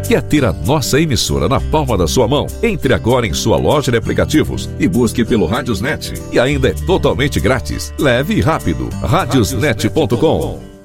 Quer ter a nossa emissora na palma da sua mão? Entre agora em sua loja de aplicativos e busque pelo Radiosnet. E ainda é totalmente grátis. Leve e rápido. Radiosnet.com.